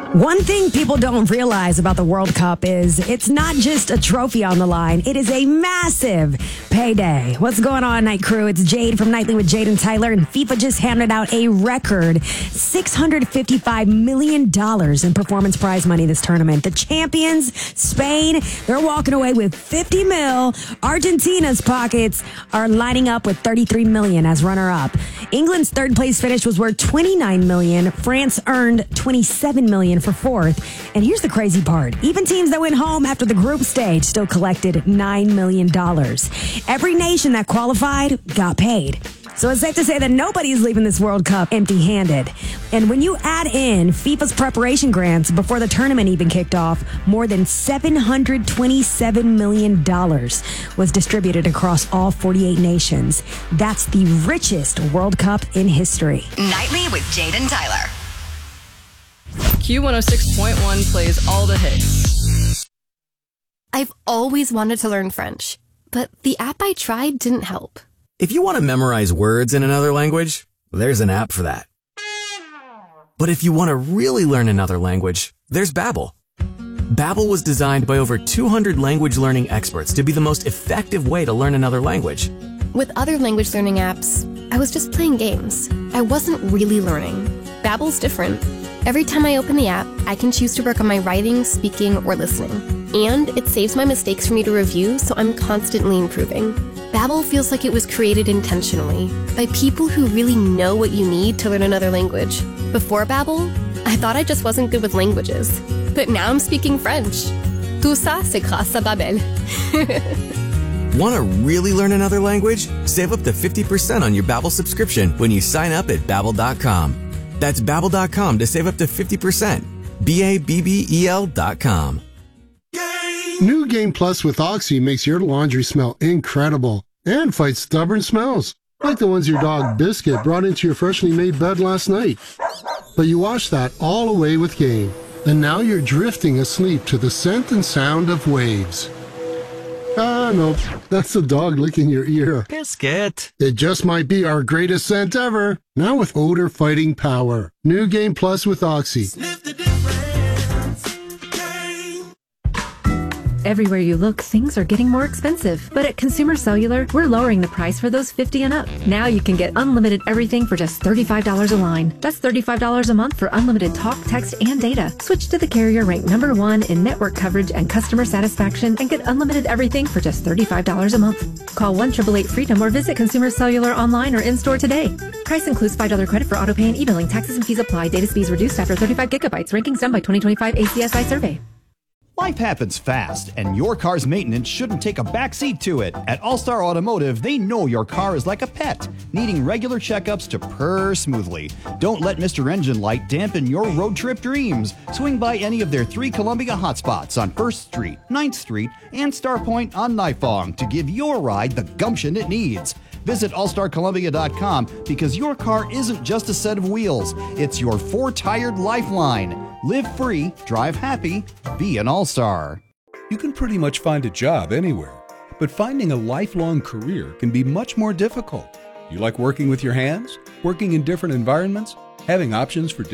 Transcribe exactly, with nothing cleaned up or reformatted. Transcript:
One thing people don't realize about the World Cup is it's not just a trophy on the line. It is a massive payday. What's going on, Night Crew? It's Jade from Nightly with Jade and Tyler, and FIFA just handed out a record six hundred fifty-five million dollars in performance prize money this tournament. The champions, Spain, they're walking away with fifty mil. Argentina's pockets are lining up with thirty-three million as runner-up. England's third place finish was worth twenty-nine million. France earned twenty-seven million for fourth. And here's the crazy part. Even teams that went home after the group stage still collected nine million dollars. Every nation that qualified got paid. So it's safe to say that nobody's leaving this World Cup empty-handed. And when you add in FIFA's preparation grants before the tournament even kicked off, more than seven hundred twenty-seven million dollars was distributed across all forty-eight nations. That's the richest World Cup in history. Nightly with Jade and Tyler. Q one oh six point one plays all the hits. I've always wanted to learn French, but the app I tried didn't help. If you want to memorize words in another language, there's an app for that. But if you want to really learn another language, there's Babbel. Babbel was designed by over two hundred language learning experts to be the most effective way to learn another language. With other language learning apps, I was just playing games. I wasn't really learning. Babbel's different. Every time I open the app, I can choose to work on my writing, speaking, or listening. And it saves my mistakes for me to review, so I'm constantly improving. Babbel feels like it was created intentionally by people who really know what you need to learn another language. Before Babbel, I thought I just wasn't good with languages. But now I'm speaking French. Tout ça, c'est grâce à Babbel. Want to really learn another language? Save up to fifty percent on your Babbel subscription when you sign up at Babbel dot com. That's Babbel dot com to save up to fifty percent. B A B B E L dot com. New Game Plus with Oxy makes your laundry smell incredible and fights stubborn smells, like the ones your dog Biscuit brought into your freshly made bed last night. But you washed that all away with Game, and now you're drifting asleep to the scent and sound of waves. Ah, no, that's the dog licking your ear. Biscuit. It just might be our greatest scent ever. Now with odor-fighting power. New Game Plus with Oxy. Sniff the difference. Game. Everywhere you look, things are getting more expensive. But at Consumer Cellular, we're lowering the price for those fifty and up. Now you can get unlimited everything for just thirty-five dollars a line. That's thirty-five dollars a month for unlimited talk, text, and data. Switch to the carrier ranked number one in network coverage and customer satisfaction and get unlimited everything for just thirty-five dollars a month. Call one eight eight eight FREEDOM or visit Consumer Cellular online or in-store today. Price includes five dollars credit for autopay and e-billing. Taxes and fees apply. Data speeds reduced after thirty-five gigabytes. Rankings done by twenty twenty-five A C S I survey. Life happens fast, and your car's maintenance shouldn't take a backseat to it. At All-Star Automotive, they know your car is like a pet, needing regular checkups to purr smoothly. Don't let Mister Engine Light dampen your road trip dreams. Swing by any of their three Columbia hotspots on first Street, ninth Street, and Starpoint on Nifong to give your ride the gumption it needs. Visit all star columbia dot com because your car isn't just a set of wheels. It's your four-tired lifeline. Live free, drive happy, be an all-star. You can pretty much find a job anywhere, but finding a lifelong career can be much more difficult. You like working with your hands? Working in different environments? Having options for